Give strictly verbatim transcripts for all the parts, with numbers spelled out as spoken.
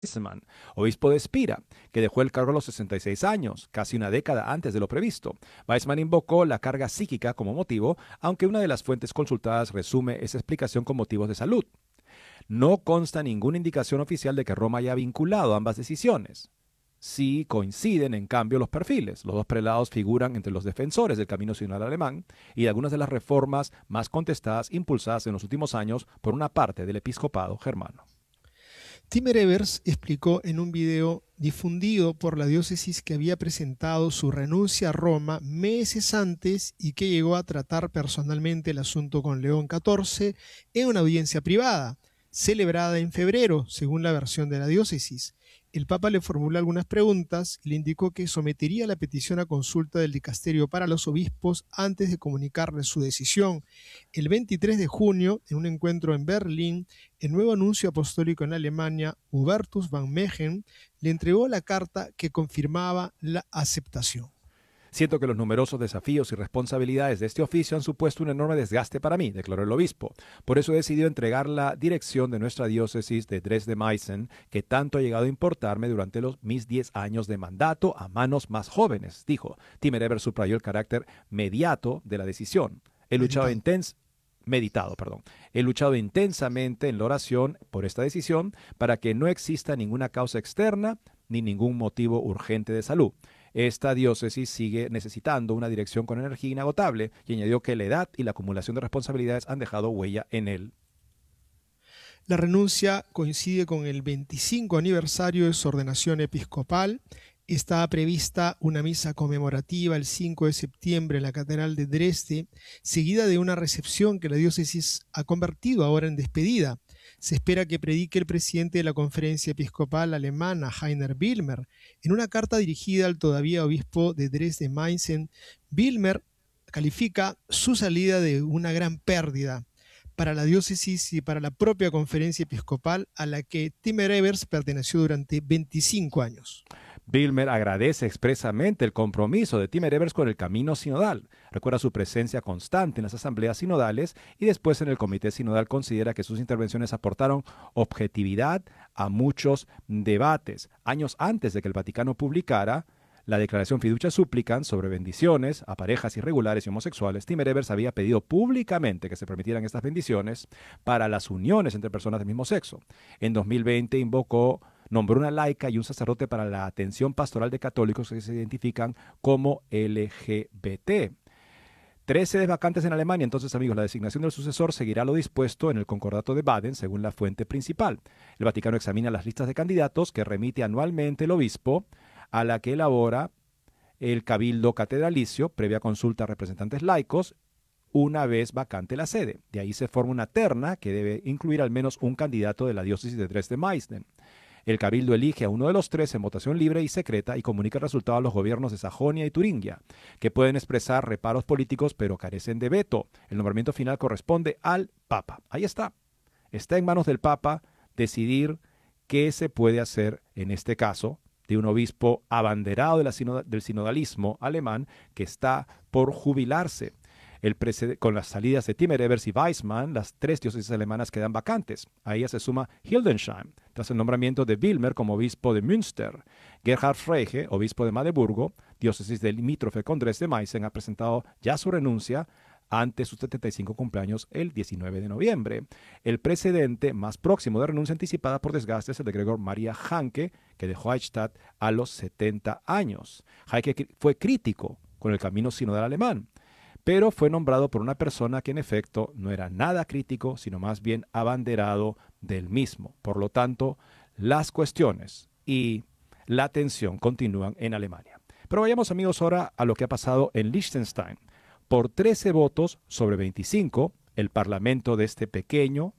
Weizmann, obispo de Spira, que dejó el cargo a los sesenta y seis años, casi una década antes de lo previsto. Weizmann invocó la carga psíquica como motivo, aunque una de las fuentes consultadas resume esa explicación con motivos de salud. No consta ninguna indicación oficial de que Roma haya vinculado ambas decisiones. Sí coinciden, en cambio, los perfiles. Los dos prelados figuran entre los defensores del camino sinodal alemán y de algunas de las reformas más contestadas impulsadas en los últimos años por una parte del episcopado germano. Timmer Evers explicó en un video difundido por la diócesis que había presentado su renuncia a Roma meses antes y que llegó a tratar personalmente el asunto con León catorce en una audiencia privada, celebrada en febrero, según la versión de la diócesis. El Papa le formuló algunas preguntas y le indicó que sometería la petición a consulta del dicasterio para los obispos antes de comunicarle su decisión. El veintitrés de junio, en un encuentro en Berlín, el nuevo nuncio apostólico en Alemania, Hubertus van Megen, le entregó la carta que confirmaba la aceptación. Siento que los numerosos desafíos y responsabilidades de este oficio han supuesto un enorme desgaste para mí, declaró el obispo. Por eso he decidido entregar la dirección de nuestra diócesis de Dresde-Meißen, que tanto ha llegado a importarme durante los, mis diez años de mandato, a manos más jóvenes, dijo. Timmer Evers subrayó el carácter mediato de la decisión. He luchado intens meditado, perdón. He luchado intensamente en la oración por esta decisión para que no exista ninguna causa externa ni ningún motivo urgente de salud. Esta diócesis sigue necesitando una dirección con energía inagotable y añadió que la edad y la acumulación de responsabilidades han dejado huella en él. La renuncia coincide con el veinticinco aniversario de su ordenación episcopal. Está prevista una misa conmemorativa el cinco de septiembre en la Catedral de Dresde, seguida de una recepción que la diócesis ha convertido ahora en despedida. Se espera que predique el presidente de la Conferencia Episcopal Alemana, Heiner Wilmer. En una carta dirigida al todavía obispo de Dresde-Meißen, Wilmer califica su salida de una gran pérdida para la diócesis y para la propia Conferencia Episcopal a la que Timmer Evers perteneció durante veinticinco años. Wilmer agradece expresamente el compromiso de Timmer Evers con el camino sinodal. Recuerda su presencia constante en las asambleas sinodales y después en el comité sinodal considera que sus intervenciones aportaron objetividad a muchos debates. Años antes de que el Vaticano publicara la declaración Fiducia Supplicans sobre bendiciones a parejas irregulares y homosexuales, Timmer Evers había pedido públicamente que se permitieran estas bendiciones para las uniones entre personas del mismo sexo. En dos mil veinte invocó, nombró una laica y un sacerdote para la atención pastoral de católicos que se identifican como L G B T. Tres sedes vacantes en Alemania, entonces amigos, la designación del sucesor seguirá lo dispuesto en el Concordato de Baden, según la fuente principal. El Vaticano examina las listas de candidatos que remite anualmente el obispo, a la que elabora el Cabildo Catedralicio, previa consulta a representantes laicos, una vez vacante la sede. De ahí se forma una terna que debe incluir al menos un candidato de la diócesis de Dresde-Meißen. El Cabildo elige a uno de los tres en votación libre y secreta y comunica el resultado a los gobiernos de Sajonia y Turingia, que pueden expresar reparos políticos pero carecen de veto. El nombramiento final corresponde al Papa. Ahí está. Está en manos del Papa decidir qué se puede hacer en este caso de un obispo abanderado de la sinoda, del sinodalismo alemán que está por jubilarse. El con las salidas de Timmer Evers y Weizmann, las tres diócesis alemanas quedan vacantes. A ella se suma Hildesheim, tras el nombramiento de Wilmer como obispo de Münster. Gerhard Frege, obispo de Magdeburgo, diócesis del limítrofe con Dresde-Meißen, ha presentado ya su renuncia ante sus setenta y cinco cumpleaños el diecinueve de noviembre. El precedente más próximo de renuncia anticipada por desgaste es el de Gregor Maria Hanke, que dejó Eichstätt a los setenta años. Hanke fue crítico con el camino sinodal alemán, pero fue nombrado por una persona que en efecto no era nada crítico, sino más bien abanderado del mismo. Por lo tanto, las cuestiones y la tensión continúan en Alemania. Pero vayamos amigos ahora a lo que ha pasado en Liechtenstein. Por trece votos sobre veinticinco, el parlamento de este pequeño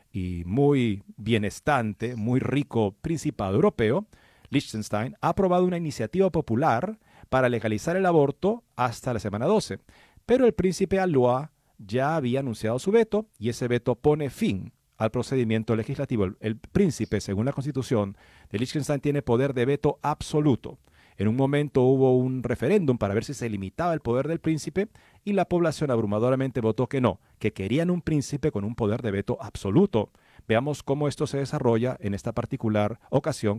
y muy bienestante, muy rico principado europeo, Liechtenstein, ha aprobado una iniciativa popular para legalizar el aborto hasta la semana doce. Pero el príncipe Alois ya había anunciado su veto y ese veto pone fin al procedimiento legislativo. El, el príncipe, según la constitución de Liechtenstein, tiene poder de veto absoluto. En un momento hubo un referéndum para ver si se limitaba el poder del príncipe y la población abrumadoramente votó que no, que querían un príncipe con un poder de veto absoluto. Veamos cómo esto se desarrolla en esta particular ocasión